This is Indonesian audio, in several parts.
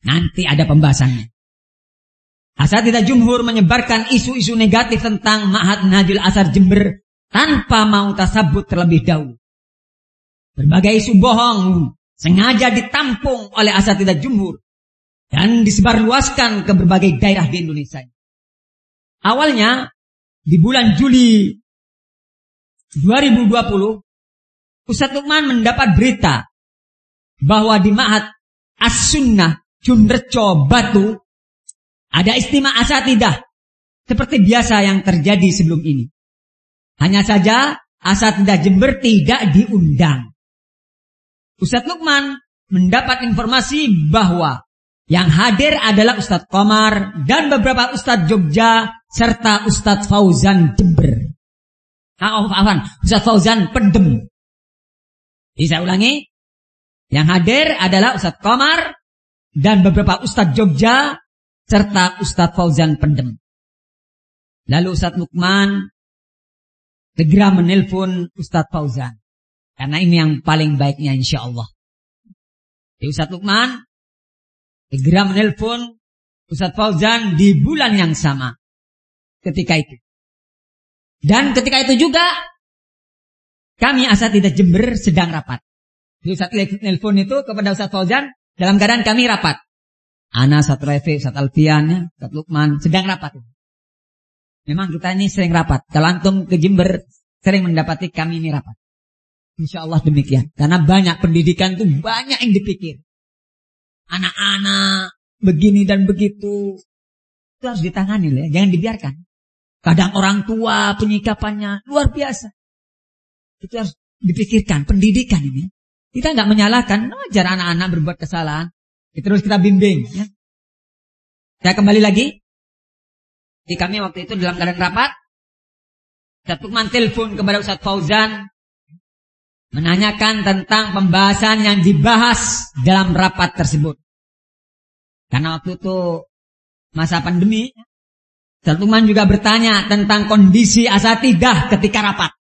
Nanti ada pembahasannya. Asatidzah jumhur menyebarkan isu-isu negatif tentang Ma'had Minhajul Athar Jember tanpa mau tasabut terlebih dahulu. Berbagai isu bohong sengaja ditampung oleh asatidzah jumhur dan disebarluaskan ke berbagai daerah di Indonesia. Awalnya di bulan Juli 2020, Ustadz Lukman mendapat berita bahwa di Ma'had As-Sunnah Junreco Batu ada istimewa asatidzah seperti biasa yang terjadi sebelum ini. Hanya saja asatidzah Jember tidak diundang. Ustadz Lukman mendapat informasi bahwa yang hadir adalah Ustadz Komar dan beberapa Ustadz Jogja serta Ustadz Fauzan Jember. Ustadz Fauzan Pendem. Saya ulangi, yang hadir adalah Ustadz Komar dan beberapa Ustadz Jogja serta Ustadz Fauzan Pendem. Lalu Ustadz Lukman segera menelpon Ustadz Fauzan. Karena ini yang paling baiknya insya Allah. Jadi Ustadz Lukman segera menelpon Ustadz Fauzan di bulan yang sama ketika itu. Dan ketika itu juga kami asatidzah Jember sedang rapat. Jadi Ustadz nelpon itu kepada Ustadz Fauzan dalam keadaan kami rapat. Ana, Ustadz Refi, Ustadz Alfian, Ustadz Lukman sedang rapat. Memang kita ini sering rapat. Kalau antum ke Jember sering mendapati kami ini rapat. Insya Allah demikian. Karena banyak pendidikan itu banyak yang dipikir. Anak-anak begini dan begitu. Itu harus ditangani ya. Jangan dibiarkan. Kadang orang tua penyikapannya luar biasa. Itu harus dipikirkan. Pendidikan ini. Kita nggak menyalahkan. Wajar anak-anak berbuat kesalahan. Terus kita bimbing. Ya. Saya kembali lagi. Di kami waktu itu dalam keadaan rapat. Ustadz Lukman telepon kepada Ustadz Fauzan. Menanyakan tentang pembahasan yang dibahas dalam rapat tersebut. Karena waktu itu masa pandemi, Ustadz Lukman juga bertanya tentang kondisi asatidzah ketika rapat.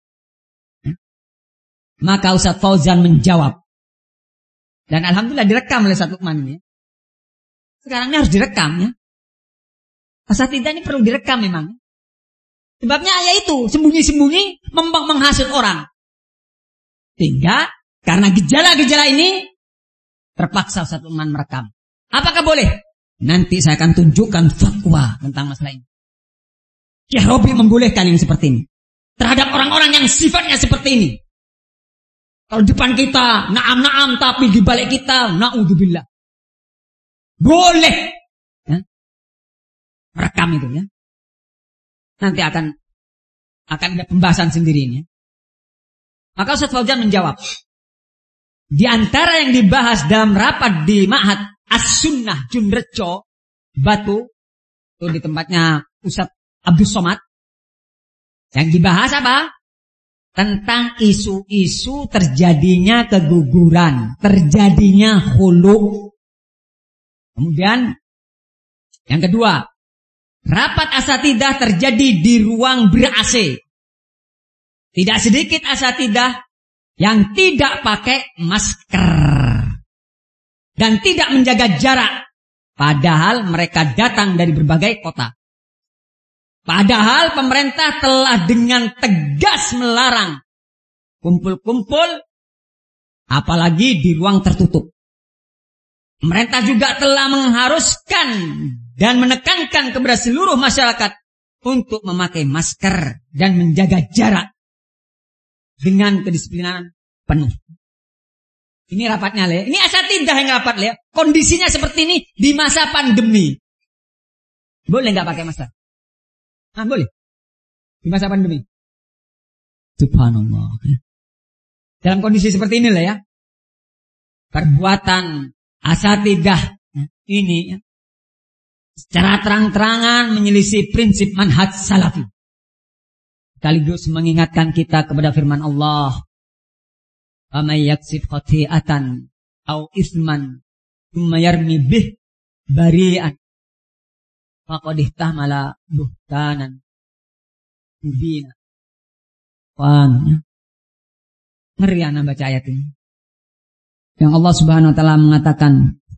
Maka Ustadz Fauzan menjawab. Dan alhamdulillah direkam oleh Ustadz Lukman ini. Sekarang ini harus direkam ya. Asatidzah ini perlu direkam memang. Sebabnya ayat itu sembunyi-sembunyi menghasut orang. Sehingga karena gejala-gejala ini terpaksa Ustadz Lukman merekam. Apakah boleh? Nanti saya akan tunjukkan fatwa tentang masalah ini. Syekh Robi membolehkan yang seperti ini. Terhadap orang-orang yang sifatnya seperti ini. Kalau depan kita naam-naam tapi di balik kita na'udzubillah. Boleh. Ya? Merekam itu ya. Nanti akan ada pembahasan sendiri ini. Maka Ustadz Fauzan menjawab. Di antara yang dibahas dalam rapat di Ma'had As-Sunnah Junreco Batu, itu di tempatnya Ustadz Abdul Somad. Yang dibahas apa? Tentang isu-isu terjadinya keguguran, terjadinya khulu. Kemudian yang kedua, rapat asatidzah terjadi di ruang ber-AC. Tidak sedikit asatidzah yang tidak pakai masker dan tidak menjaga jarak, padahal mereka datang dari berbagai kota. Padahal pemerintah telah dengan tegas melarang kumpul-kumpul, apalagi di ruang tertutup. Pemerintah juga telah mengharuskan dan menekankan kepada seluruh masyarakat untuk memakai masker dan menjaga jarak dengan kedisiplinan penuh. Ini rapatnya ya. Ini asatidzah yang rapat ya. Kondisinya seperti ini di masa pandemi. Boleh nggak pakai masker? Boleh. Di masa pandemi. Subhanallah. Dalam kondisi seperti inilah ya. Perbuatan asatidzah ini ya, secara terang-terangan menyelisih prinsip manhaj salafi. Sekaligus mengingatkan kita kepada firman Allah. Amay yaksib khati'atan au isman thumma yarmi bih bari'an faqad ihtamala buhtanan mubina. Wah, ngeri anak baca ayat ini. Yang Allah Subhanahu wa taala mengatakan,